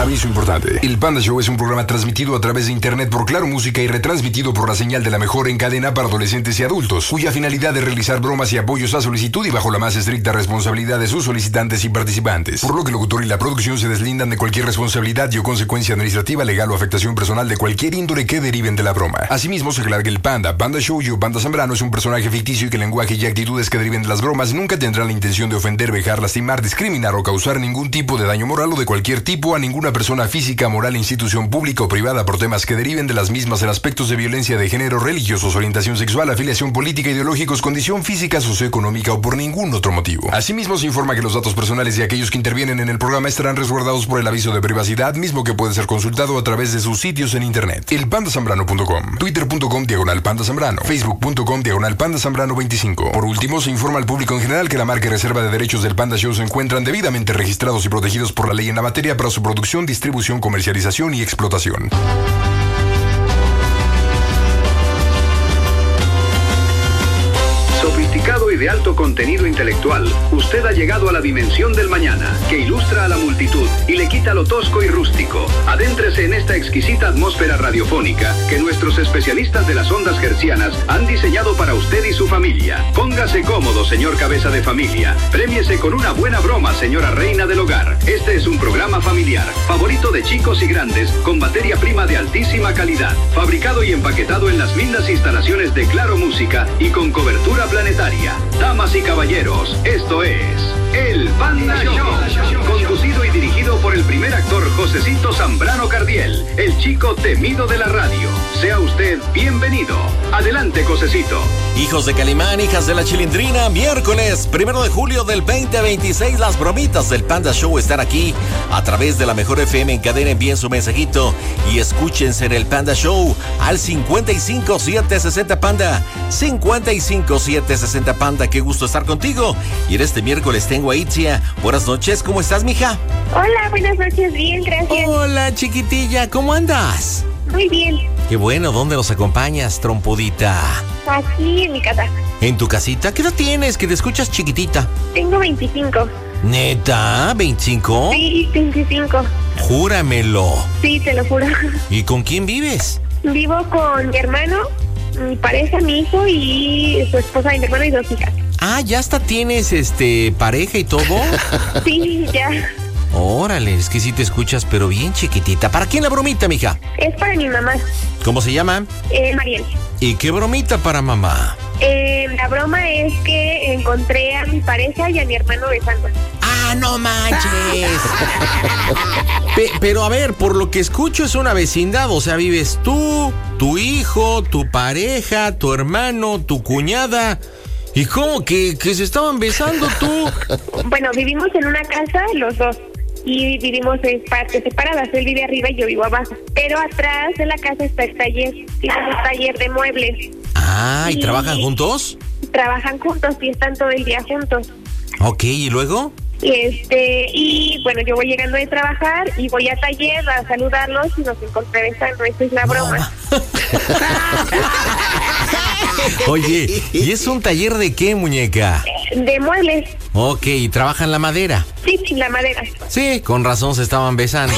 Aviso importante. El Panda Show es un programa transmitido a través de internet por Claro Música y retransmitido por la señal de la mejor en cadena para adolescentes y adultos, cuya finalidad es realizar bromas y apoyos a solicitud y bajo la más estricta responsabilidad de sus solicitantes y participantes. Por lo que el locutor y la producción se deslindan de cualquier responsabilidad y o consecuencia administrativa, legal o afectación personal de cualquier índole que deriven de la broma. Asimismo, se aclara que el Panda Show o Panda Zambrano es un personaje ficticio y que el lenguaje y actitudes que deriven de las bromas nunca tendrán la intención de ofender, vejar, lastimar, discriminar o causar ningún tipo de daño moral o de cualquier tipo a ninguna persona física, moral, institución pública o privada por temas que deriven de las mismas en aspectos de violencia de género, religiosos, orientación sexual, afiliación política, ideológicos, condición física, socioeconómica o por ningún otro motivo. Asimismo, se informa que los datos personales de aquellos que intervienen en el programa estarán resguardados por el aviso de privacidad, mismo que puede ser consultado a través de sus sitios en internet. Elpandasambrano.com, twitter.com/pandazambrano, facebook.com/pandazambrano25. Por último, se informa al público en general que la marca y reserva de derechos del Panda Show se encuentran debidamente registrados y protegidos por la ley en la materia para su producción, distribución, comercialización y explotación. Sofisticado y de alto contenido intelectual, usted ha llegado a la dimensión del mañana, que ilustra a la multitud y le quita lo tosco y rústico. Adéntrese en esta exquisita atmósfera radiofónica que nuestros especialistas de las ondas hertzianas han diseñado para usted y su familia. Póngase cómodo, señor cabeza de familia. Prémiese con una buena broma, señora reina del hogar. Este es un programa familiar, favorito de chicos y grandes, con materia prima de altísima calidad, fabricado y empaquetado en las lindas instalaciones de Claro Música y con cobertura planetaria. Damas y caballeros, esto es El Panda Show, conducido y dirigido por el primer actor Josecito Zambrano Cardiel, el chico temido de la radio. Sea usted bienvenido. Adelante, Josecito. Hijos de Calimán, hijas de la Chilindrina, miércoles 1 de julio del 2026, las bromitas del Panda Show están aquí a través de la mejor FM en cadena. Envíen su mensajito y escúchense en el Panda Show al 55760 Panda, 55760 Panda. Qué gusto estar contigo. Y en este miércoles tengo a Itzia. Buenas noches, ¿cómo estás, mija? Hola, buenas noches, bien, gracias. Hola, chiquitilla, ¿cómo andas? Muy bien. Qué bueno, ¿dónde nos acompañas, trompudita? Aquí en mi casa. ¿En tu casita? ¿Qué edad tienes? Que te escuchas chiquitita. Tengo 25. ¿Neta? ¿25? Sí, 25. Júramelo. Sí, te lo juro. ¿Y con quién vives? Vivo con mi hermano, mi pareja, mi hijo y su esposa y mi hermano y 2 hijas. Ah, ¿ya hasta tienes pareja y todo? Sí, ya. Órale, es que sí te escuchas, pero bien chiquitita. ¿Para quién la bromita, mija? Es para mi mamá. ¿Cómo se llama? Mariel. ¿Y qué bromita para mamá? La broma es que encontré a mi pareja y a mi hermano besando. ¡Ah, no manches! Pero a ver, por lo que escucho es una vecindad, o sea, vives tú, tu hijo, tu pareja, tu hermano, tu cuñada. ¿Y cómo que se estaban besando tú? Bueno, vivimos en una casa los dos y vivimos en partes separadas. Él vive arriba y yo vivo abajo. Pero atrás de la casa está el taller. Es un taller de muebles. Ah, ¿y trabajan juntos? Trabajan juntos y están todo el día juntos. Ok, ¿y luego? Y bueno, yo voy llegando de trabajar y voy a taller a saludarlos y nos encontré besando. Esa es la broma. Oye, ¿y es un taller de qué, muñeca? De muebles. Ok, ¿y trabajan la madera? Sí, la madera. Sí, con razón se estaban besando.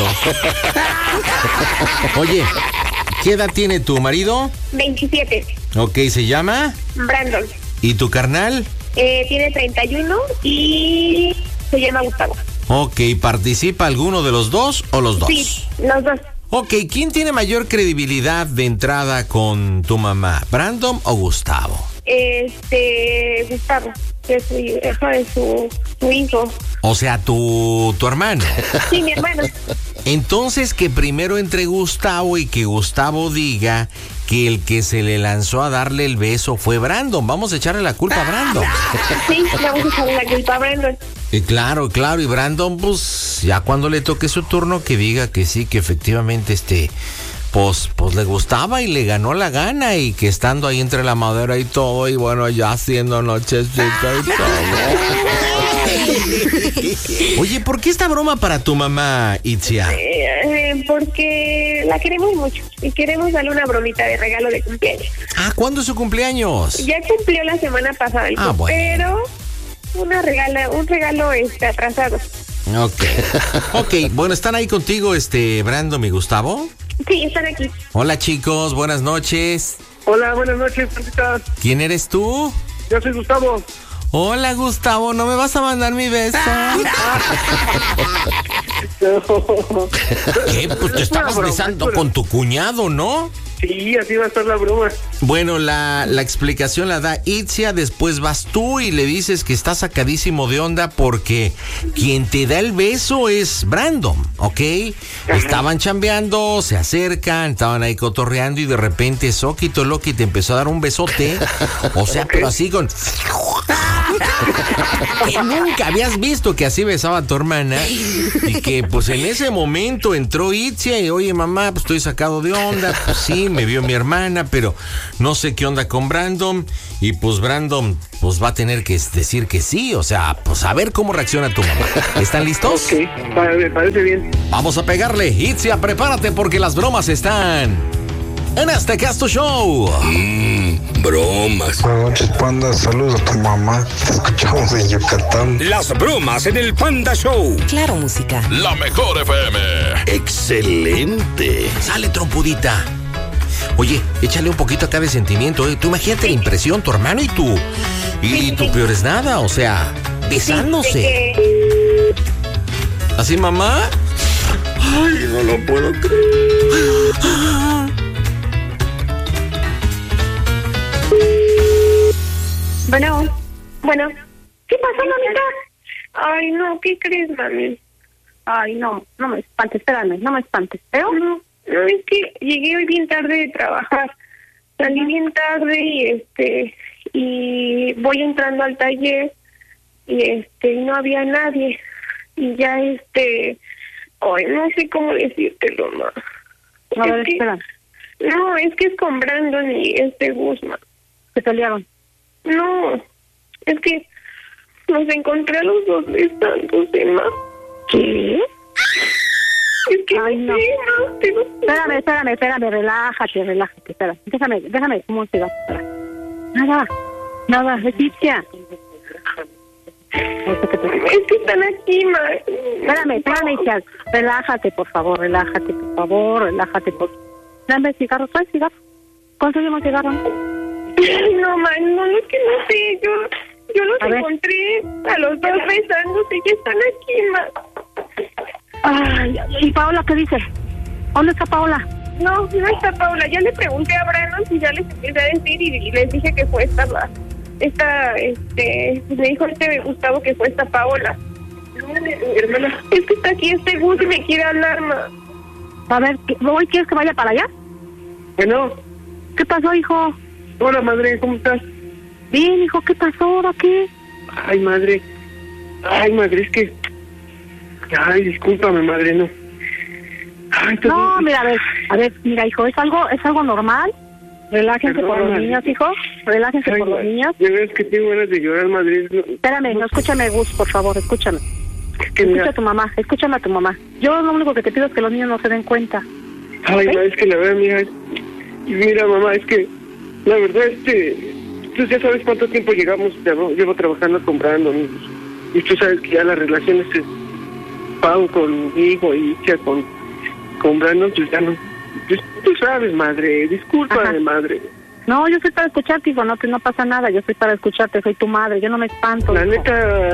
Oye, ¿qué edad tiene tu marido? 27. Ok, ¿se llama? Brandon. ¿Y tu carnal? Tiene 31 y se llama Gustavo. Ok, ¿participa alguno de los dos o los dos? Sí, los dos. Ok, ¿quién tiene mayor credibilidad de entrada con tu mamá? ¿Brandon o Gustavo? Gustavo, que es hijo de su hijo. O sea, tu hermano. Sí, mi hermano. Entonces, que primero entre Gustavo y que Gustavo diga que el que se le lanzó a darle el beso fue Brandon. Vamos a echarle la culpa a Brandon. Sí, vamos a echarle la culpa a Brandon. Claro, y Brandon, pues, ya cuando le toque su turno, que diga que sí, que efectivamente, pues le gustaba y le ganó la gana, y que estando ahí entre la madera y todo, y bueno, ya haciendo nochecita y todo. Oye, ¿por qué esta broma para tu mamá, Itzia? Porque la queremos mucho y queremos darle una bromita de regalo de cumpleaños. Ah, ¿cuándo es su cumpleaños? Ya cumplió la semana pasada, bueno. Pero un regalo atrasado. Ok, bueno, ¿están ahí contigo, Brandon y Gustavo? Sí, están aquí. Hola, chicos, buenas noches. Hola, buenas noches, ¿cómo estás? ¿Quién eres tú? Yo soy Gustavo. Hola, Gustavo, ¿no me vas a mandar mi beso? ¿Qué? Pues te estabas besando con tu cuñado, ¿no? Sí, así va a estar la broma. Bueno, la explicación la da Itzia, después vas tú y le dices que está sacadísimo de onda porque quien te da el beso es Brandon, ¿ok? Ajá. Estaban chambeando, se acercan, estaban ahí cotorreando y de repente Soquito Loki te empezó a dar un besote, o sea, pero así con... que nunca habías visto que así besaba a tu hermana y que pues en ese momento entró Itzia y oye mamá, pues estoy sacado de onda, pues sí, me vio mi hermana, pero no sé qué onda con Brandon y pues Brandon pues va a tener que decir que sí, o sea, pues a ver cómo reacciona tu mamá. ¿Están listos? Ok, me parece bien. Vamos a pegarle, Itzia, prepárate porque las bromas están en este Casto Show. Bromas. Buenas noches, Panda. Saludos a tu mamá. Te escuchamos en Yucatán. Las bromas en el Panda Show. Claro, música. La mejor FM. Excelente. Sale, trompudita. Oye, échale un poquito acá de sentimiento, ¿eh? Tú imagínate la impresión, tu hermano y tú. Y tu peor es nada, o sea, besándose. ¿Así, mamá? Ay, no lo puedo creer. Bueno, ¿qué pasó, mamita? Ay, no, ¿qué crees, mami? Ay, no me espantes, espérame, no me espantes, ¿pero? No, es que llegué hoy bien tarde de trabajar, salí bien tarde y voy entrando al taller y no había nadie y ya ay, no sé cómo decírtelo, ma. A ver, espera. No, es que es con Brandon y Guzmán. ¿Se pelearon? No, es que los encontré a los dos besándose, ma. ¿Qué? Es que ay, no. Espérame, relájate, espera. Déjame, ¿cómo te vas? Nada, Leticia. Es que están aquí, ma. Espérame, Itzia. Relájate, por favor. Dame cigarro, ¿traes cigarro? ¿Conseguimos cigarro? No, man, no, es que no sé, yo los encontré a los dos besándose y están aquí, ma. Ay, ¿y Paola qué dice? ¿Dónde está Paola? No está Paola, ya le pregunté a Brandon y ya les empecé a decir y les dije que fue me dijo Gustavo que fue esta Paola. Hermana, es que está aquí Gus y me quiere hablar, ma. A ver, ¿hoy quieres que vaya para allá? Bueno. ¿Qué pasó, hijo? Hola, madre, ¿cómo estás? Bien, hijo, ¿qué pasó? ¿Ahora qué? Ay, madre, es que... Ay, discúlpame, madre, no. Ay, no, mira, a ver, mira, hijo, es algo normal. Relájense por los niños, hijo. Relájense por los niños. De verdad es que tengo ganas de llorar, madre. Espérame, no, escúchame, Gus, por favor, escúchame. Escucha a tu mamá, escúchame a tu mamá. Yo lo único que te pido es que los niños no se den cuenta. Ay, ¿okay? Es que la verdad, mira, mamá, es que la verdad, tú ya sabes cuánto tiempo llevo trabajando con Brandon y tú sabes que ya las relaciones Pau conmigo y Itzia con Brandon, pues ya no. Tú sabes, madre, discúlpame, madre. No, yo soy para escucharte, hijo, no pasa nada, yo soy para escucharte, soy tu madre, yo no me espanto. La neta,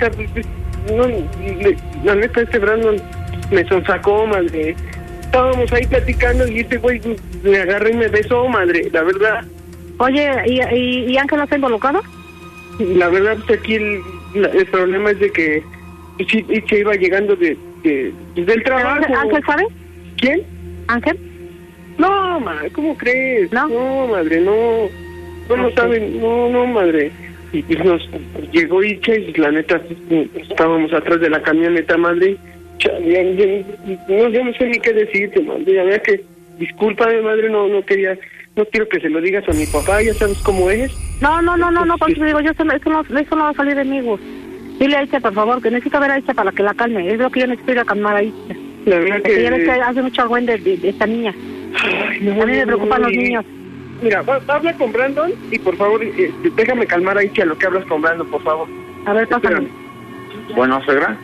Brandon me sonsacó, madre. Estábamos ahí platicando y este güey me agarró y me besó, madre, la verdad. Oye, ¿y Ángel no está involucrado? La verdad, pues aquí el problema es de que Itzia iba llegando del trabajo. ¿Ángel sabe? ¿Quién? ¿Ángel? No, madre, ¿cómo crees? No, madre, no saben, no, madre. Y pues nos llegó Itzia y la neta estábamos atrás de la camioneta, madre. Yo no sé ni qué decirte, madre. La verdad que discúlpame, madre, no quiero que se lo digas a mi papá, ya sabes cómo es. No, porque te digo, eso no va a salir de mí, Gus. Dile a Itzia, por favor, que necesito ver a Itzia para que la calme. Es lo que yo necesito ir a calmar a Itzia. La verdad que ya ves que hace mucho argüen de esta niña. Ay, a mí me preocupan los niños. Mira, habla con Brandon y por favor, déjame calmar a Itzia lo que hablas con Brandon, por favor. A ver, pásame. Bueno, ¿suegra?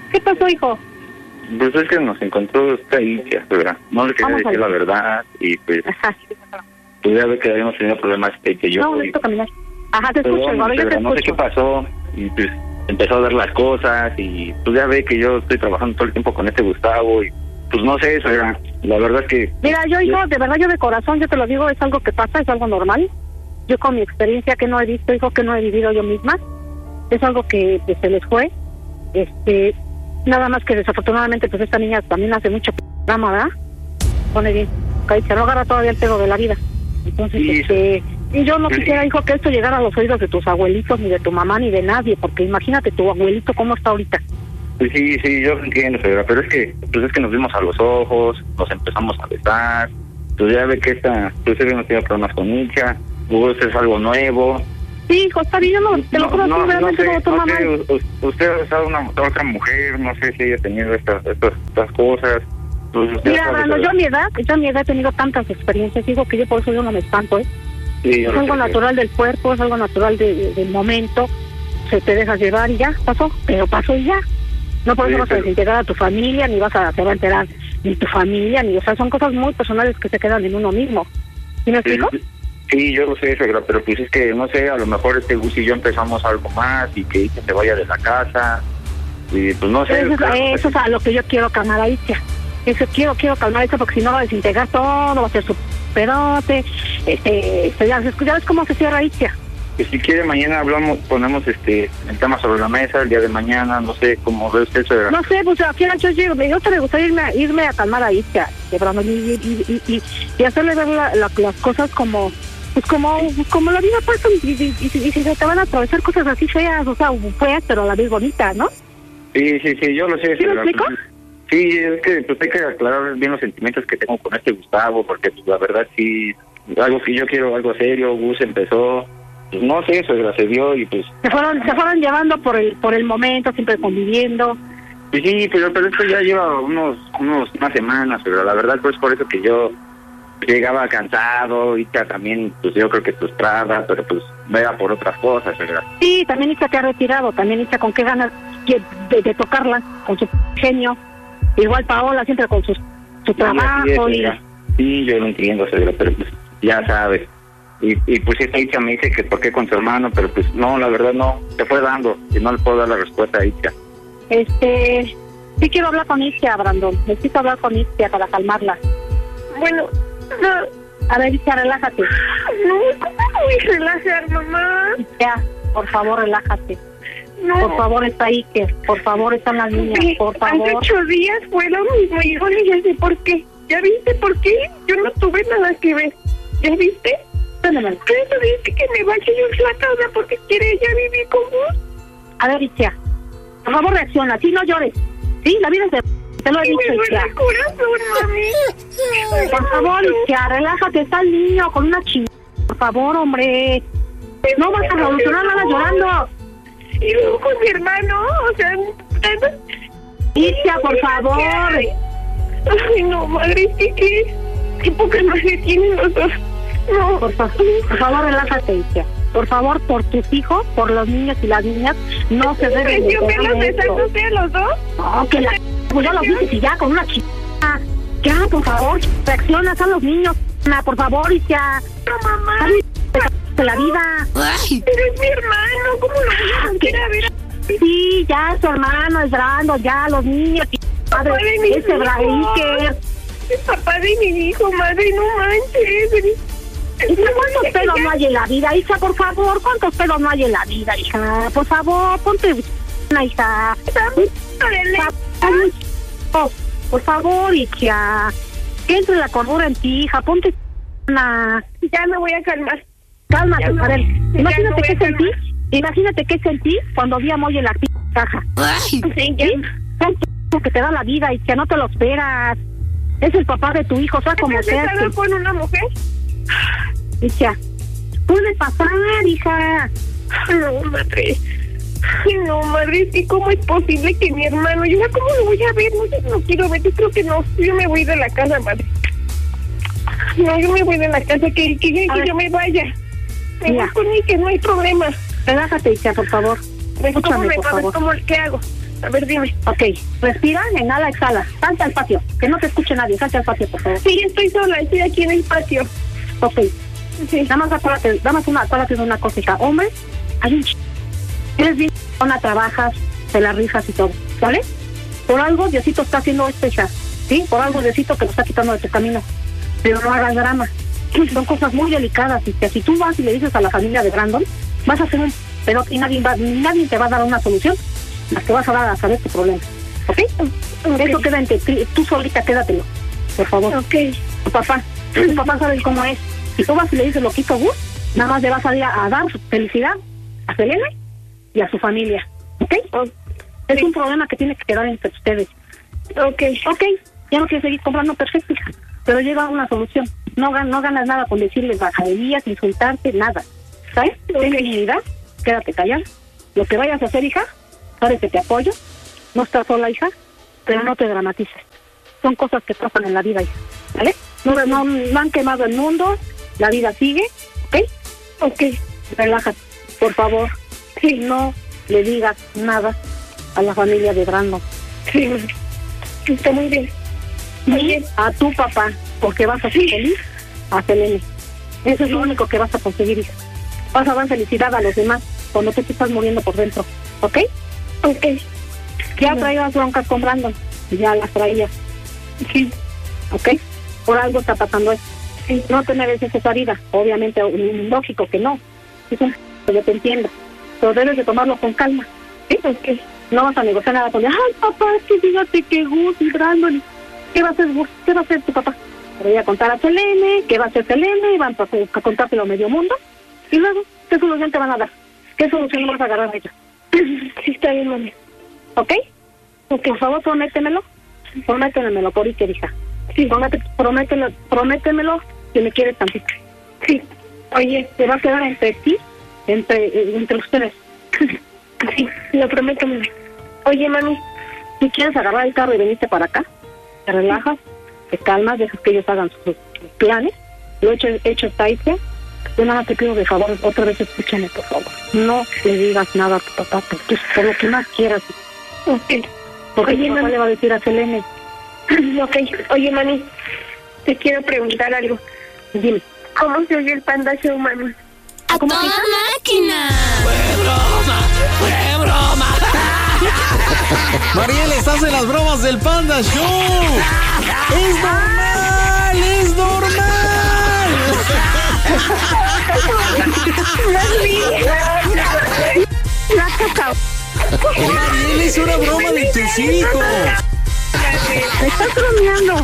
¿Qué pasó, hijo? Pues es que nos encontró esta ahí, ¿verdad? No le quería decir la verdad y pues... Ajá. Pues ya ve que habíamos tenido problemas que yo... No, necesito caminar. Ajá, te escucho, ahora yo te escucho. No sé qué pasó y pues empezó a ver las cosas y pues ya ve que yo estoy trabajando todo el tiempo con este Gustavo y pues no sé, suegra, la verdad es que... Mira, yo, hijo, de verdad, yo de corazón, yo te lo digo, es algo que pasa, es algo normal. Yo con mi experiencia que no he visto, hijo, que no he vivido yo misma, es algo que se les fue. Nada más que desafortunadamente, pues esta niña también hace mucho drama, ¿verdad? Pone bien, se no agarra todavía el pego de la vida. Entonces, sí. Y yo no quisiera, hijo, que esto llegara a los oídos de tus abuelitos, ni de tu mamá, ni de nadie, porque imagínate tu abuelito cómo está ahorita. Pues sí, yo lo entiendo, señora, pero es que nos vimos a los ojos, nos empezamos a besar, pues ya ve que pues hemos tenido problemas con Micha, esto es algo nuevo. Sí, hijo, está bien, yo no, te lo juro, realmente no lo tomo mal. Usted ha besado a otra mujer, no sé si haya tenido estas cosas. Pues mira, Brando, yo a mi edad he tenido tantas experiencias, digo que yo por eso yo no me espanto, Sí, es algo natural del cuerpo, es algo natural del momento, se te dejas llevar y ya, pasó, pero pasó y ya. No por eso vas a desintegrar a tu familia, ni te va a enterar ni tu familia, o sea, son cosas muy personales que se quedan en uno mismo. ¿Sí me explico? Sí, yo lo sé, suegra, pero pues es que, no sé, a lo mejor Gus y yo empezamos algo más y que Itzia se vaya de la casa, y pues no sé. Eso es a lo que yo quiero calmar a Itzia. Eso quiero calmar a Itzia, porque si no va a desintegrar todo, va a ser su pedote, ya ves cómo se cierra Itzia. Que si quiere mañana ponemos el tema sobre la mesa el día de mañana, no sé cómo ve usted, suegra. No sé, pues aquí yo te me gustaría irme a calmar a Itzia, y hacerle ver las cosas como la vida pasa, y si se te van a atravesar cosas así feas, o sea, feas, pero a la vez bonita, ¿no? Sí, yo lo sé. ¿Sí me explico? Sí, es que pues hay que aclarar bien los sentimientos que tengo con este Gustavo, porque pues la verdad sí, algo que yo quiero, algo serio, Gus empezó, pues no sé, eso se dio y pues... Se fueron llevando por el momento, siempre conviviendo. Sí, pero esto ya lleva unas semanas, pero la verdad pues por eso que yo llegaba cansado, Itzia también, pues yo creo que frustrada, pero pues vea por otras cosas, ¿verdad? Sí, también Itzia te ha retirado, también Itzia con qué ganas de tocarla, con su genio, igual Paola siempre con su trabajo. Sí, yo lo entiendo, pero pues ya sabes, y pues esta Itzia me dice que por qué con su hermano, pero pues no, la verdad no, se fue dando, y no le puedo dar la respuesta a Itzia. Sí quiero hablar con Itzia, Brandon, necesito hablar con Itzia para calmarla. Bueno, no. A ver, Itzia, relájate. No, ¿cómo me voy a relajar, mamá? Itzia, por favor, relájate. No. Por favor, está Iker. Por favor, están las niñas. Por favor. Hace 8 días fue lo mismo y yo le dije por qué. ¿Ya viste por qué? Yo no tuve nada que ver. ¿Ya viste? Pero dice que me vaya yo a la casa porque quiere ella vivir con vos. A ver, Itzia, por favor, reacciona. Sí, no llores. Sí, la vida es de... Te lo he dicho, Itzia. El corazón, mami. Por favor, Itzia, relájate. Está el niño con una chingada. Por favor, hombre. No vas a revolucionar nada llorando. Y luego con mi hermano, o sea... Itzia, por favor. Ay, no, madre, ¿qué poca madre tienen los dos? No. Por favor, relájate, Itzia. Por favor, por tus hijos, por los niños y las niñas, no se deben de ¿Yo me los besaste ustedes los dos? No, que pues ya los dices y ya, con una chica. Ya, por favor, reaccionas a los niños. Por favor, Itzia. No, mamá. De la vida. Ay. Pero es mi hermano, ¿cómo lo voy a hacer? A ver. Sí, ya es su hermano, es Brando, ya los niños. Padre de mi ese Braiker. Es papá de mi hijo, madre, no manches. ¿Cuántos pedos no hay en la vida, hija? Por favor, ¿cuántos pedos no hay en la vida, hija? Por favor, ponte una hija. Por favor, hija. Que entre la cordura en ti, hija. Ponte una... Ya me voy a calmar. Cálmate, a ver. Imagínate qué sentí. Imagínate qué sentí cuando vi a Moy en la caja. Sí, que te da la vida y que no te lo esperas. Es el papá de tu hijo, o sea, como sea. ¿Has estado con una mujer? Hija, puede pasar, hija. No, madre. Ay, no, madre, es que cómo es posible que mi hermano... Yo, ¿cómo lo voy a ver? No quiero ver, yo creo que no. Yo me voy de la casa, madre. No, yo me voy de la casa, que yo me vaya. Me voy con mí, que no hay problema. Relájate, hija, por favor. ¿Cómo me vas? ¿Qué hago? A ver, dime. Ok, respira, inhala, exhala. Salte al patio, que no te escuche nadie. Salte al patio, por favor. Sí, estoy sola, estoy aquí en el patio. Ok. Sí. Nada más acuérdate de una cosita. Hombre, hay un eres bien trabajas, te la rifas y todo, ¿vale? Por algo Diosito está haciendo esto, hija, ¿sí? Por algo Diosito que lo está quitando de tu camino. Pero no hagas drama. Son cosas muy delicadas y que si tú vas y le dices a la familia de Brandon, vas a hacer un pero y nadie te va a dar una solución, más que vas a dar a saber tu problema. ¿Ok? Eso queda entre ti, tú solita quédatelo, por favor. Ok. Tu papá sabe cómo es. Si tú vas y le dices lo quito Gus, nada más le vas a ir a dar felicidad a Selena y a su familia. ¿Ok? Es un problema que tiene que quedar entre ustedes. Ok. Ya no quieres seguir comprando, perfecto, hija, pero llega a una solución. No ganas nada con decirles bajaderías, insultarte, nada. ¿Sabes? Ten dignidad, quédate callada. Lo que vayas a hacer, hija, sabes que te apoyo. No estás sola, hija, pero no te dramatices. Son cosas que pasan en la vida, hija, ¿vale? No han quemado el mundo, la vida sigue, ¿ok? Ok. Relájate, por favor. Sí, no le digas nada a la familia de Brandon. Sí, está muy bien. Oye, a tu papá, porque vas a ser feliz a Selene. Eso es lo único que vas a conseguir, hija. Vas a dar felicidad a los demás cuando tú te estás muriendo por dentro, ¿ok? Ok. Ya traías broncas con Brandon, ya las traías. Sí. ¿Ok? Por algo está pasando eso. Sí. No te mereces esa vida, obviamente, lógico que no. Es un yo te entiendo, pero debes de tomarlo con calma. ¿Sí? Ok. No vas a negociar nada con él. Ay, papá, es que fíjate que Gus y Brandon. ¿Qué va a hacer Gus? ¿Qué va a hacer tu papá? Le voy a contar a Selene, ¿qué va a hacer Selene? Y van a contártelo a medio mundo. Y luego, ¿qué solución te van a dar? ¿Qué solución vas a agarrar a ella? Sí, está bien, mami. ¿Ok? Por favor, prométemelo. Prométemelo por Iker, hija. Sí, prométemelo que me quieres tantito. Sí. Oye, te va a quedar entre ti, entre ustedes. Sí, lo prometo, mami. Oye, mami, si quieres agarrar el carro y venirte para acá, te relajas, te calmas, dejas que ellos hagan sus planes. Lo hecho está ahí. Yo nada te pido de favor, otra vez escúchame, por favor. No le digas nada a tu papá, por lo que más quieras. Ok. Porque tu papá le va a decir a Selene. Ok. Oye, mami, te quiero preguntar algo. Dime. ¿Cómo se oye el Panda Show, mami? ¡A toda máquina! ¡Fue broma! Mariel, estás en las bromas del Panda Show. ¡Es normal! Mariel, es una broma de tus hijos. ¿Me estás bromeando?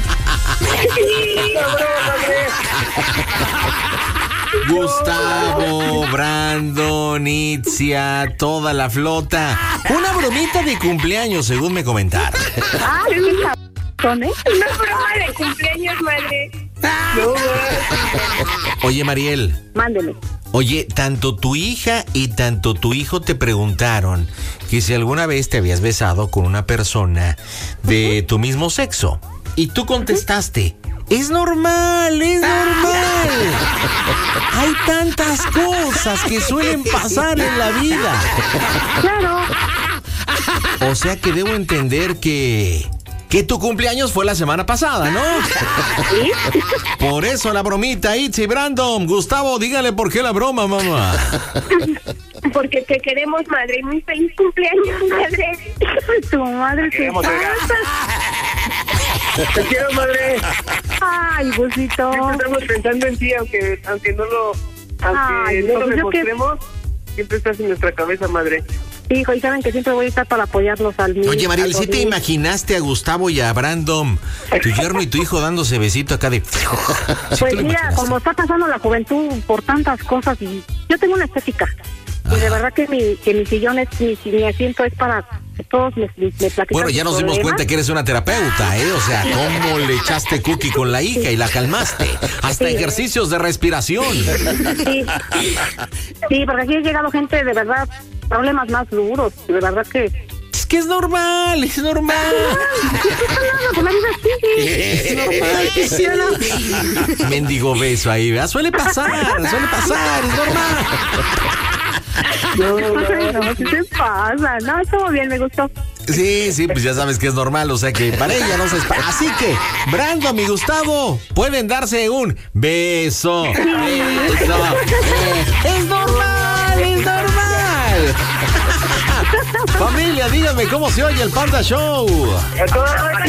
Gustavo, Brandon, Itzia, toda la flota. Una bromita de cumpleaños, según me comentaron. Una broma de cumpleaños, madre. Oye, Mariel. Mándeme. Oye, tanto tu hija y tanto tu hijo te preguntaron que si alguna vez te habías besado con una persona de tu mismo sexo. Y tú contestaste, es normal, es normal. Hay tantas cosas que suelen pasar en la vida. Claro. O sea que debo entender que tu cumpleaños fue la semana pasada, ¿no? ¿Sí? Por eso la bromita, Itzy, Brandon. Gustavo, dígale por qué la broma, mamá. Porque te queremos, madre. Muy feliz cumpleaños, madre. Tu madre se pasa. Te quiero, madre. Ay, Gusito. Siempre estamos pensando en ti, aunque no lo demostremos, siempre estás en nuestra cabeza, madre. Hijo, y saben que siempre voy a estar para apoyarlos al niño. Oye, Mariel, ¿sí te imaginaste a Gustavo y a Brandon, tu yerno y tu hijo, dándose besito acá de... ¿Sí pues mira, como está pasando la juventud por tantas cosas, y yo tengo una estética. Y de verdad que mi sillón es, mi asiento es para que todos me platican. Bueno, ya nos dimos cuenta que eres una terapeuta, ¿eh? O sea, ¿cómo le echaste cookie con la hija y la calmaste? Hasta ejercicios de respiración. Sí, porque aquí ha llegado gente de verdad, problemas más duros, de verdad que... Es que es normal, es normal. Es normal. Mendigo beso ahí, ¿verdad? Suele pasar, es normal. No, ¿qué te pasa? No, estuvo bien, me gustó. Sí, pues ya sabes que es normal, o sea que para ella no se espera. Así que, Brandon y Gustavo pueden darse un beso. Beso. Es normal, es normal. Familia, díganme cómo se oye el Panda Show.